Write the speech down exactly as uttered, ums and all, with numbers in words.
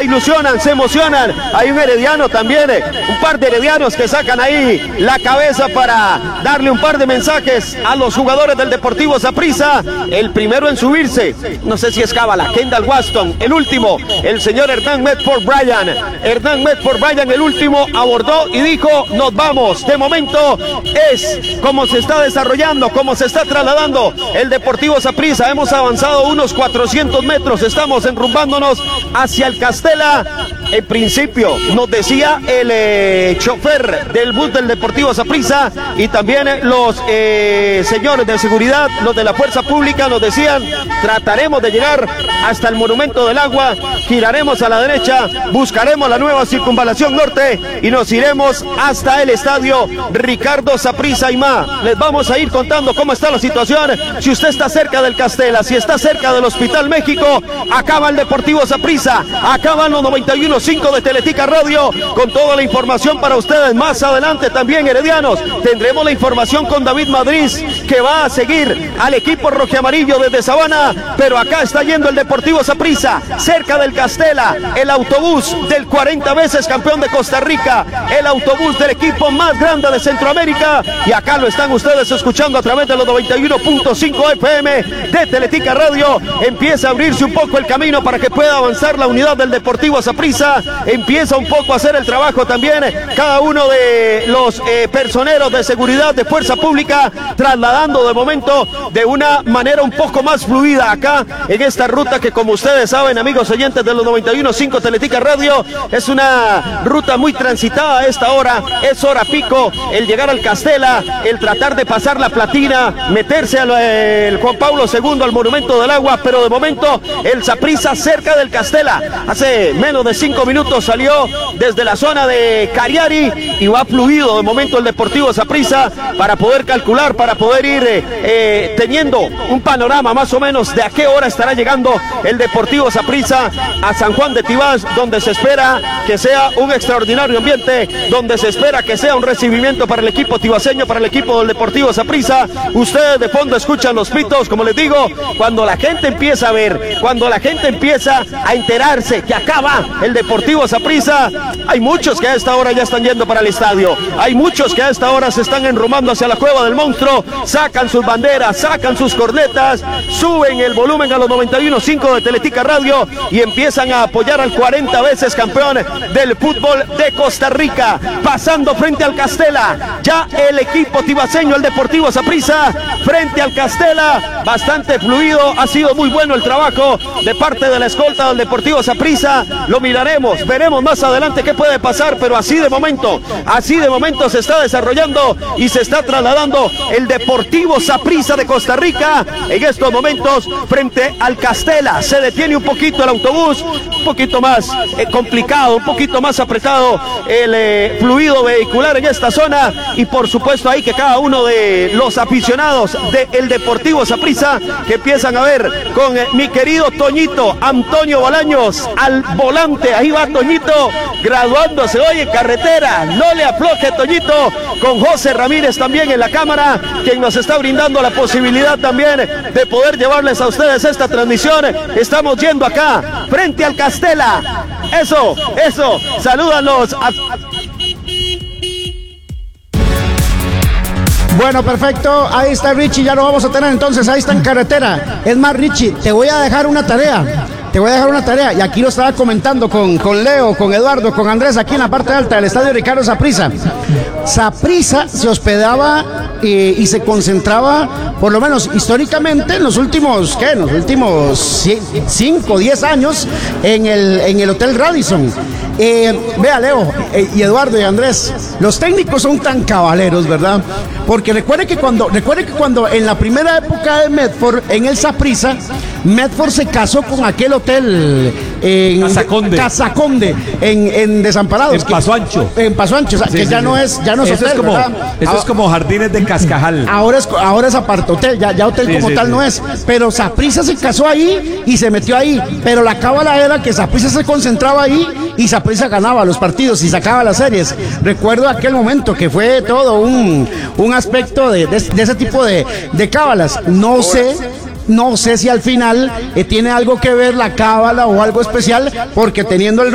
ilusionan, se emocionan. Hay un herediano también, un par de heredianos que sacan ahí la cabeza para darle un par de mensajes a los jugadores del Deportivo Saprissa. El primero en subirse, no sé si es cábala, Kendall Waston. El último, el señor Hernán Medford Bryan. Hernán Medford Bryan, el último, abordó y dijo, nos vamos. De momento es como se está desarrollando, como se está trasladando el Deportivo Saprissa. Hemos avanzado unos cuatrocientos metros, estamos enrumbándonos hacia el Castela. En principio nos decía el eh, chofer del bus del Deportivo Saprissa y también los eh, señores de seguridad, los de la fuerza pública, nos decían, trataremos de llegar hasta el Monumento del Agua, giraremos a la derecha, buscaremos la nueva circunvalación norte y nos iremos hasta el estadio Ricardo Saprissa Aimá. Les vamos a ir contando cómo está la situación. Si usted está cerca del Castela, si está cerca del Hospital México, acaba el Deportivo Saprissa, acaban los noventa y uno punto cinco de Teletica Radio con toda la información para ustedes. Más adelante también, heredianos, tendremos la información con David Madrid, que va a seguir al equipo rojiamarillo desde Sabana, pero acá está yendo el Deportivo Saprissa, cerca del Castela, el autobús del cuarenta veces campeón de Costa Rica, el autobús del equipo más grande de Centroamérica, y acá lo están ustedes escuchando a través de los noventa y uno punto cinco F M de Teletica Radio. Empieza a abrirse un poco el camino para que pueda avanzar la unidad del Deportivo Saprissa, empieza un poco a hacer el trabajo también cada uno de los eh, personeros de seguridad de fuerza pública, trasladando de momento de una manera un poco más fluida acá en esta ruta que, como ustedes saben, amigos oyentes de los noventa y uno punto cinco Teletica Radio, es una ruta muy transitada a esta hora, es hora pico, el llegar al Castela, el tratar de pasar la Platina, meterse al el Juan Pablo segundo al Monumento del Agua, pero de momento el Saprissa cerca del Castela. Hace menos de cinco minutos salió desde la zona de Cariari y va fluido de momento el Deportivo Saprissa para poder calcular, para poder ir eh, eh, teniendo un panorama más o menos de a qué hora estará llegando el Deportivo Saprissa a San Juan de Tibás, donde se espera que sea un extraordinario ambiente, donde se espera que sea un recibimiento para el equipo tibaseño, para el equipo del Deportivo Saprissa. Ustedes de fondo escuchan los pitos, como les digo, cuando la gente empieza a ver, cuando la gente empieza a enterarse que acá va el Deportivo Saprissa. Hay muchos que a esta hora ya están yendo para el estadio, hay muchos que a esta hora se están enrumando hacia la Cueva del Monstruo, sacan sus banderas, sacan sus cornetas, suben el volumen a los noventa y uno punto cinco de Teletica Radio y empiezan a apoyar al cuarenta veces campeón del fútbol de Costa Rica, pasando frente al Castela, ya el equipo tibaseño, el Deportivo Saprissa, frente al Castela, bastante fluido, ha sido muy bueno el trabajo de parte de la escolta del Deportivo Saprissa. Lo miraremos, veremos más adelante qué puede pasar, pero así de momento, así de momento se está desarrollando y se está trasladando el Deportivo Saprissa de Costa Rica en estos momentos frente al Castela. Se detiene un poquito el autobús, un poquito más eh, complicado, un poquito más apretado el eh, fluido vehicular en esta zona, y por supuesto ahí que cada uno de los aficionados del Deportivo Saprissa que empiezan a ver con eh, mi querido Toñito, Antonio Bolaños al volante. Ahí va Toñito graduándose hoy en carretera, no le afloje Toñito, con José Ramírez también en la cámara, quien nos está brindando la posibilidad también de poder llevarles a ustedes esta transmisión. Estamos yendo acá frente al Castela, eso, eso, salúdanos a... Bueno, perfecto, ahí está Richie, ya lo vamos a tener entonces, ahí está en carretera. Es más, Richie, te voy a dejar una tarea. Te voy a dejar una tarea, y aquí lo estaba comentando con, con Leo, con Eduardo, con Andrés, aquí en la parte alta del estadio Ricardo Saprissa. Saprissa se hospedaba eh, y se concentraba, por lo menos históricamente, en los últimos, ¿qué? En los últimos cinco, diez años, en el, en el Hotel Radisson. Eh, vea, Leo eh, y Eduardo y Andrés, los técnicos son tan caballeros, ¿verdad? Porque recuerde que cuando, recuerde que cuando en la primera época de Medford, en el Saprissa, Medford se casó con aquel hotel en Casaconde, Casaconde en, en Desamparados, en Paso Ancho, en Paso Ancho, o sea, sí, que sí, ya sí. no es, ya no es eso hotel, es como, ¿verdad? Eso ahora, es como Jardines de Cascajal. Ahora es, ahora es aparte hotel, ya, ya hotel sí, como sí, tal sí. no es. Pero Saprissa se casó ahí y se metió ahí. Pero la cábala era que Saprissa se concentraba ahí y Saprissa ganaba los partidos y sacaba las series. Recuerdo aquel momento que fue todo un, un aspecto de, de, de ese tipo de, de cábalas. No sé. No sé si al final eh, tiene algo que ver la cábala o algo especial, porque teniendo el